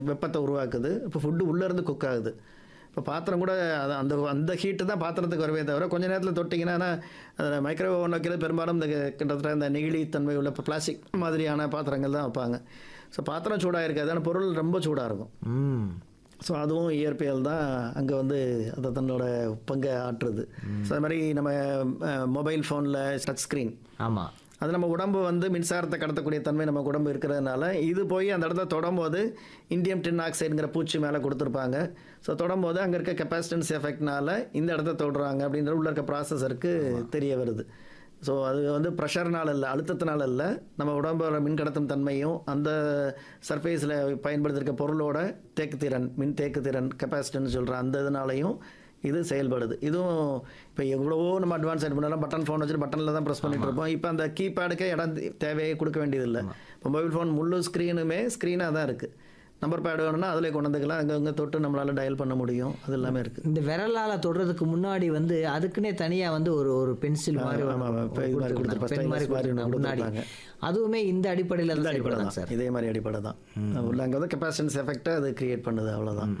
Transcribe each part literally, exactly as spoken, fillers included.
வெப்பத்தை உருவாக்குது. இப்போ ஃபுட்டு உள்ளேருந்து குக் ஆகுது. இப்போ பாத்திரம் கூட அது அந்த அந்த ஹீட்டு தான் பாத்திரத்துக்கு வரவே தவிர கொஞ்ச நேரத்தில் தொட்டிங்கன்னா அதில் மைக்ரோவேவ் ஓவன் வைக்கிறது பெரும்பாலும் இந்த கிட்டத்தட்ட இந்த நெகிழித்தன்மை உள்ள இப்போ பிளாஸ்டிக் மாதிரியான பாத்திரங்கள் தான் வைப்பாங்க. ஸோ பாத்திரம் சூடாக இருக்காது, ஆனால் பொருள் ரொம்ப சூடாக இருக்கும். ம். ஸோ அதுவும் இயற்பியல் தான் அங்கே வந்து அதை தன்னோட பங்கை ஆற்றுது. ஸோ அது மாதிரி நம்ம மொபைல் ஃபோனில் டச் ஸ்க்ரீன், ஆமாம், அது நம்ம உடம்பு வந்து மின்சாரத்தை கடத்தக்கூடிய தன்மை நம்ம உடம்பு இருக்கிறதுனால இது போய் அந்த இடத்த தொடும்போது இண்டியம் டின் ஆக்சைடுங்கிற பூச்சி மேலே கொடுத்துருப்பாங்க. ஸோ தொடும்போது அங்கே இருக்க கெப்பாசிட்டன்ஸ் எஃபெக்ட்னால இந்த இடத்த தொடுறாங்க அப்படின்ற உள்ள இருக்க ப்ராசஸருக்கு தெரிய வருது. ஸோ அது வந்து ப்ரெஷர்னால் இல்லை, அழுத்தத்தினால இல்லை, நம்ம உடம்போட மின்கடத்தும் தன்மையும் அந்த சர்ஃபேஸில் பயன்படுத்திருக்க பொருளோட தேக்குத்திறன், மின் தேக்குத்திறன், கெப்பாசிட்டன்ஸ் சொல்கிற அந்த இதனாலையும் இது செயல்படுது. இதுவும் இப்போ எவ்வளவோ நம்ம அட்வான்ஸ் ஆகிட்டு பண்ணலாம். பட்டன் ஃபோன் வச்சுட்டு பட்டனில் தான் ப்ரெஸ் பண்ணிட்டு இருப்போம். இப்போ அந்த கீபேடுக்கே இடம் தேவையே கொடுக்க வேண்டியதில்லை. இப்போ மொபைல் ஃபோன் முழு ஸ்க்ரீனுமே ஸ்க்ரீனாக தான் இருக்குது. நம்பர் பேடு வேணும்னா அதில் கொண்டு வந்துக்கலாம், அங்கே அங்கே தொட்டு நம்மளால் டயல் பண்ண முடியும். அது எல்லாமே இருக்குது. இந்த விரலால் தொடுறதுக்கு முன்னாடி வந்து அதுக்குன்னே தனியாக வந்து ஒரு ஒரு பென்சில் மாதிரி ஆமாம், ஆமாம். இப்போ இது மாதிரி கொடுத்துருப்பாங்க, பென் மாதிரி மாதிரி ஒன்று முன்னாடி கொடுத்துருப்பாங்க. அதுவுமே இந்த அடிப்படையில் இந்த தான் அடிப்படை செயல்படுதாங்க தான் சார். இதே மாதிரி அடிப்படை தான் உள்ள அங்கே வந்து கெப்பாசிட்டன்ஸ் எஃபெக்டை அது கிரியேட் பண்ணுது, அவ்வளோதான்.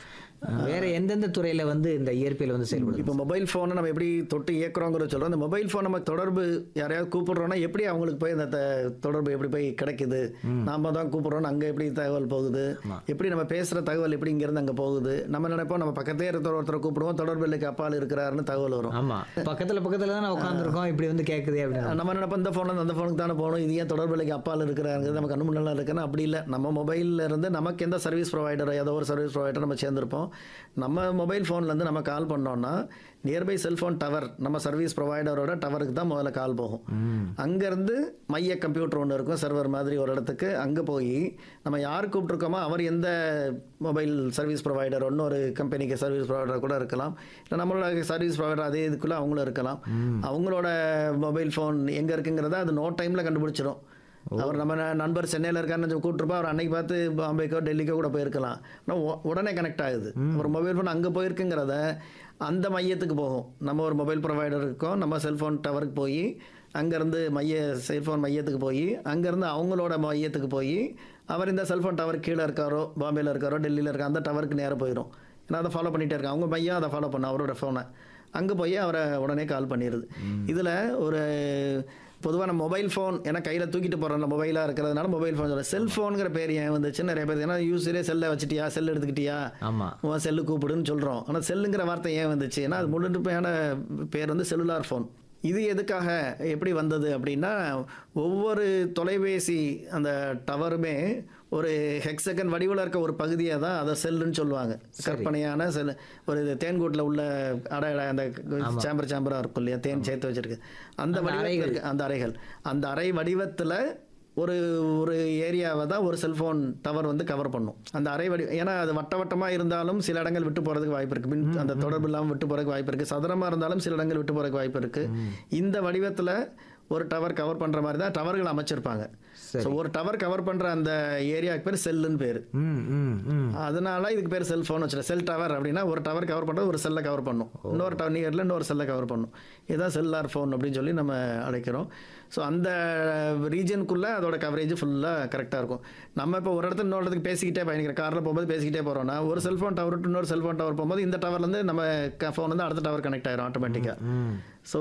வேற எந்தெந்த துறையில் வந்து இந்த இயற்பியல் வந்து செயல்படுது? இப்போ மொபைல் ஃபோனை நம்ம எப்படி தொட்டு இயக்குறோங்கிறத சொல்கிறோம். அந்த மொபைல் ஃபோன் நம்ம தொடர்பு யாரையாவது கூப்பிடுறோன்னா எப்படி அவங்களுக்கு போய் அந்த த- தொடர்பு எப்படி போய் கிடைக்குது, நாம தான் கூப்பிடுறோம், அங்கே எப்படி தகவல் போகுது, எப்படி நம்ம பேசுகிற தகவல் எப்படி இங்கேருந்து அங்கே போகுது. நம்ம நினைப்போம் நம்ம பக்கத்தே இருக்கிற ஒருத்தரை கூப்பிடுவோம், தொடர்பு இல்லைக்கு அப்பால் இருக்கிறாருன்னு தகவல் வரும். ஆமா, பக்கத்துல பக்கத்துல தான் உட்காந்துருக்கோம், இப்படி வந்து கேட்குது அப்படின்னு. நம்ம நினைப்போம் இந்த ஃபோனில் அந்த ஃபோனுக்கு தானே போகணும், இது ஏன் தொடர்பு இல்லைக்கு அப்பால் இருக்கிறாங்க, நம்ம கண்ணு முன்னெல்லாம் இருக்குன்னு. அப்படி இல்லை, நம்ம மொபைலில் இருந்து நமக்கு எந்த சர்வீஸ் ப்ரொவைடர், ஏதோ ஒரு சர்வீஸ் ப்ரொவைடர் நம்ம சேர்ந்துருப்போம். நம்ம மொபைல் ஃபோன்லேருந்து நம்ம கால் பண்ணோம்னா நியர்பை செல்ஃபோன் டவர், நம்ம சர்வீஸ் ப்ரொவைடரோட டவருக்கு தான் முதல்ல கால் போகும். அங்கேருந்து மைய கம்ப்யூட்டர் ஒன்று இருக்கும், சர்வர் மாதிரி ஒரு இடத்துக்கு. அங்கே போய் நம்ம யார் கூப்பிட்ருக்கோமோ அவர் எந்த மொபைல் சர்வீஸ் ப்ரொவைடர், இன்னொரு கம்பெனிக்கு சர்வீஸ் ப்ரொவைடர் கூட இருக்கலாம், இல்லை நம்மளோட சர்வீஸ் ப்ரொவைடர் அதே இதுக்குள்ளே அவங்களும் இருக்கலாம். அவங்களோட மொபைல் ஃபோன் எங்கே இருக்குங்கிறத அது நோ டைமில் கண்டுபிடிச்சிடும். அவர் நம்ம ந- நண்பர் சென்னையில் இருக்காருன்னு கூப்பிட்டுருப்பா, அவர் அன்னைக்கு பார்த்து பாம்பேக்கோ டெல்லிக்கோ கூட போயிருக்கலாம். ஆனால் உ- உடனே கனெக்ட் ஆகுது. ஒரு மொபைல் ஃபோன் அங்கே போயிருக்குங்கிறத அந்த மையத்துக்கு போகும். நம்ம ஒரு மொபைல் ப்ரொவைடர் இருக்கோம், நம்ம செல்ஃபோன் டவருக்கு போய் அங்கேருந்து மைய செல்ஃபோன் மையத்துக்கு போய் அங்கேருந்து அவங்களோட மையத்துக்கு போய் அவர் இந்த செல்ஃபோன் டவர் கீழே இருக்காரோ, பாம்பேயில் இருக்காரோ, டெல்லியில் இருக்காரோ, அந்த டவருக்கு நேராக போயிடும். ஏன்னா அதை ஃபாலோ பண்ணிகிட்டே இருக்காங்க, அவங்க மையம் அதை ஃபாலோ பண்ண அவரோட ஃபோனை அங்கே போய் அவரை உடனே கால் பண்ணிடுது. இதில் ஒரு பொதுவாக நம்ம மொபைல் ஃபோன் ஏன்னா கையில் தூக்கிட்டு போகிறோம், மொபைலாக இருக்கிறதுனால மொபைல் ஃபோன் சொல்ல செல்ஃபோனுங்கிற பேர் ஏன் வந்துச்சு நிறைய பேர். ஏன்னா யூஸரே செல்லை வச்சுட்டியா, செல் எடுத்துக்கிட்டியா, ஆமா, உன் செல்லு கூப்பிடுன்னு சொல்கிறோம். ஆனால் செல்லுங்கிற வார்த்தை ஏன் வந்துச்சு, ஏன்னா அது முழுமையான பேர் வந்து செல்லுலார் ஃபோன். இது எதுக்காக எப்படி வந்தது அப்படின்னா, ஒவ்வொரு தொலைபேசி அந்த டவருமே ஒரு ஹெக்ஸகன் வடிவில் இருக்க ஒரு பகுதியை தான் அதை செல்லுன்னு சொல்லுவாங்க. கற்பனையான செல், ஒரு தேன்கூட்டில் உள்ள அடை அடை- அந்த சேம்பர் சேம்பராக இருக்கும் இல்லையா, தேன் சேர்த்து வச்சிருக்கு அந்த வடிவத்தில் இருக்கு அந்த அறைகள். அந்த அறை வடிவத்தில் ஒரு ஒரு ஏரியாவை தான் ஒரு செல்ஃபோன் டவர் வந்து கவர் பண்ணும். அந்த அறை வடி ஏன்னா அது வட்ட வட்டமாக இருந்தாலும் சில இடங்கள் விட்டு போகிறதுக்கு வாய்ப்பு இருக்குது, மின் அந்த தொடர்பு இல்லாமல் விட்டு போகிறதுக்கு வாய்ப்பு இருக்குது. சதுரமாக இருந்தாலும் சில இடங்கள் விட்டு போகிறதுக்கு வாய்ப்பு இருக்குது. இந்த வடிவத்தில் ஒரு டவர் கவர் பண்ணுற மாதிரி தான் டவர்கள் அமைச்சிருப்பாங்க. ஸோ ஒரு டவர் கவர் பண்ணுற அந்த ஏரியாவுக்கு பேர் செல்லுன்னு பேர். ம், ம், ம். அதனால இதுக்கு பேர் செல்ஃபோன் வச்சுருக்க. செல் டவர் அப்படின்னா ஒரு டவர் கவர் பண்ணுறது ஒரு செல்லை கவர் பண்ணும், இன்னொரு டவர் நியரில் இன்னொரு செல்லை கவர் பண்ணும். இதுதான் செல்லார் ஃபோன் அப்படின்னு சொல்லி நம்ம அழைக்கிறோம். ஸோ அந்த ரீஜனுக்குள்ளே அதோட கவரேஜ் ஃபுல்லாக கரெக்டாக இருக்கும். நம்ம இப்போ ஒரு இடத்துல இன்னொரு இடத்துக்கு பேசிக்கிட்டே பயணிக்கிறோம், காரில் போகும்போது பேசிக்கிட்டே போகிறோம்னா ஒரு செல்ஃபோன் டவர் டு இன்னொரு செல்ஃபோன் டவர் போகும்போது இந்த டவர்லேருந்து நம்ம ஃபோன் வந்து அடுத்த டவர் கனெக்ட் ஆகிரும் ஆட்டோமேட்டிக்காக. ஸோ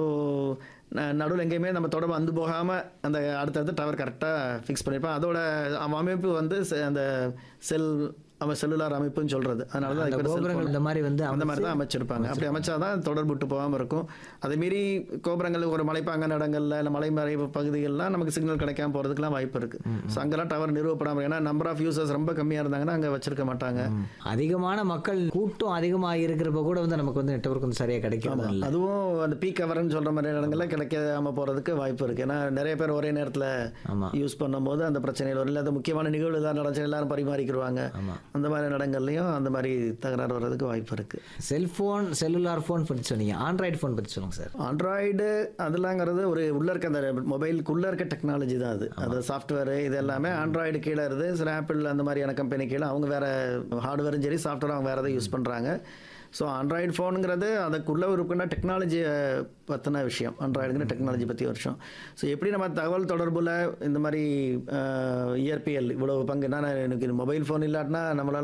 நடுவில் எங்கேயுமே நம்ம தொடர்பு வந்து போகாமல் அந்த அடுத்தடுத்து டவர் கரெக்டாக ஃபிக்ஸ் பண்ணியிருப்போம். அதோட அமைப்பு வந்து செ- அந்த செல் அவன் செல்லுலார் அமைப்புன்னு சொல்கிறது. அதனால தான் அதுக்கு பேர் கோபுரங்கள் செல்ஃபோன். இந்த மாதிரி வந்து அந்த மாதிரி தான் அமைச்சிருப்பாங்க. அப்படி அமைச்சாதான் தொடர்பு விட்டு போகாமல் இருக்கும். அதே மீறி கோபுரங்கள் ஒரு மலைப்பாங்கான இடங்கள்ல இல்லை மலைமறைவு பகுதிகள்லாம் நமக்கு சிக்னல் கிடைக்காம போகிறதுக்குலாம் வாய்ப்பு இருக்குது. ஸோ அங்கெல்லாம் டவர் நிறுவப்படாமல், ஏன்னா நம்பர் ஆஃப் யூசர்ஸ் ரொம்ப கம்மியாக இருந்தாங்கன்னா அங்கே வச்சிருக்க மாட்டாங்க. அதிகமான மக்கள் கூட்டம் அதிகமாக இருக்கிறப்ப கூட வந்து நமக்கு வந்து நெட்வொர்க் வந்து சரியாக கிடைக்கும். அதுவும் அந்த பீக் கவர்னு சொல்கிற மாதிரி இடங்கள்ல கிடைக்காம போகிறதுக்கு வாய்ப்பு இருக்குது. ஏன்னா நிறைய பேர் ஒரே நேரத்தில் ஆமா, யூஸ் பண்ணும்போது அந்த பிரச்சனைகள் வரும். இல்லை அந்த முக்கியமான நிகழ்வு தான் நடந்துச்சு, எல்லாரும் பரிமாறிக்கிடுவாங்க. ஆமா. அந்த மாதிரி இடங்கள்லையும் அந்த மாதிரி தகராறு வர்றதுக்கு வாய்ப்பு இருக்குது. செல்ஃபோன், செல்லுலார் ஃபோன் பற்றி சொன்னீங்க, ஆண்ட்ராய்டு ஃபோன் பற்றி சொல்லுங்க சார். ஆண்ட்ராய்டு அதெல்லாங்கிறது ஒரு உள்ளே இருக்க அந்த மொபைலுக்குள்ளே இருக்க டெக்னாலஜி தான் அது. அது சாஃப்ட்வேர் இது எல்லாமே ஆண்ட்ராய்டு கீழே இருக்குது. சில ஆப்பிள் அந்த மாதிரியான கம்பெனி கீழே அவங்க வேறு ஹார்ட்வேரும் சரி சாஃப்ட்வேர் அவங்க வேறு எதை யூஸ் பண்ணுறாங்க. ஸோ ஆண்ட்ராய்டு ஃபோனுங்கிறது அதுக்குள்ளே இருக்குன்னா டெக்னாலஜியை பற்றின விஷயம். ஆண்ட்ராய்டுங்கிற டெக்னாலஜி பற்றி விஷயம். ஸோ எப்படி நம்ம தகவல் தொடர்பில் இந்த மாதிரி இயற்பியல் இவ்வளவு பங்கு, என்னன்னா எனக்கு மொபைல் ஃபோன் இல்லாட்டினா நம்மளால்